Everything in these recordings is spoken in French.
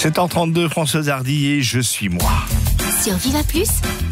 7h32, Françoise Hardy et Je suis moi. Sur Viva Plus,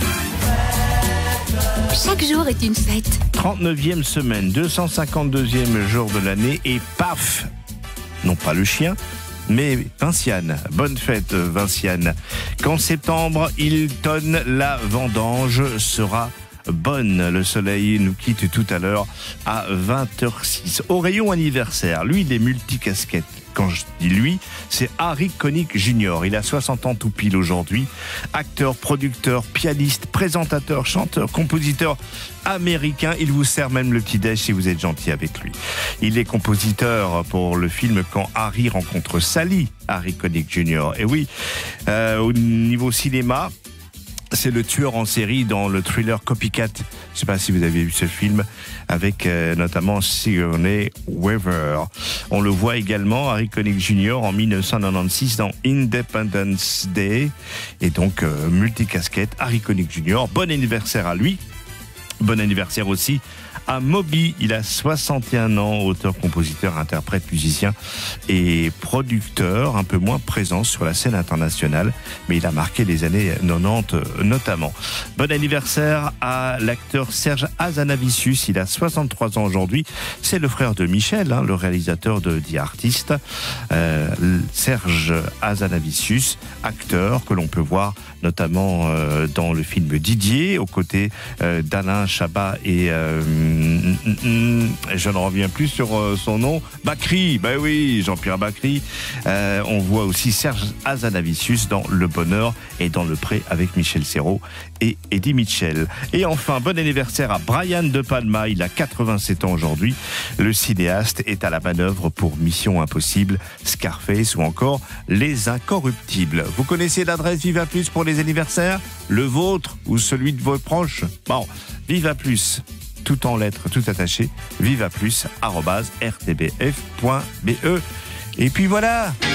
chaque jour est une fête. 39e semaine, 252e jour de l'année et paf, non pas le chien, mais Vinciane. Bonne fête Vinciane. Qu'en septembre, il tonne, la vendange sera bonne. Le soleil nous quitte tout à l'heure à 20h06. Au rayon anniversaire, lui, il est multicasquettes. Quand je dis lui, c'est Harry Connick Jr. Il a 60 ans tout pile aujourd'hui. Acteur, producteur, pianiste, présentateur, chanteur, compositeur américain. Il vous sert même le petit-déj si vous êtes gentil avec lui. Il est compositeur pour le film Quand Harry rencontre Sally, Harry Connick Jr. Et oui, au niveau cinéma, c'est le tueur en série dans le thriller Copycat. Je ne sais pas si vous avez vu ce film avec notamment Sigourney Weaver. On le voit également, Harry Connick Jr. en 1996 dans Independence Day. Et donc, multicasquette, Harry Connick Jr. Bon anniversaire à lui. Bon anniversaire aussi à Moby. Il a 61 ans, auteur, compositeur, interprète, musicien et producteur, un peu moins présent sur la scène internationale, mais il a marqué les années 90 notamment. Bon anniversaire à l'acteur Serge Hazanavicius. Il a 63 ans aujourd'hui. C'est le frère de Michel, le réalisateur de The Artist. Serge Hazanavicius, acteur que l'on peut voir notamment dans le film Didier, aux côtés d'Alain Chabat et je ne reviens plus sur son nom, Bacri, ben oui, Jean-Pierre Bacri. On voit aussi Serge Hazanavicius dans Le Bonheur et dans Le Pré avec Michel Serrault et Eddie Mitchell. Et enfin, bon anniversaire à Brian De Palma, il a 87 ans aujourd'hui. Le cinéaste est à la manœuvre pour Mission Impossible, Scarface ou encore Les Incorruptibles. Vous connaissez l'adresse Viva Plus pour les anniversaires? Le vôtre ou celui de vos proches? Bon, Viva Plus, tout en lettres, tout attaché, vivaplus@rtbf.be. Et puis voilà.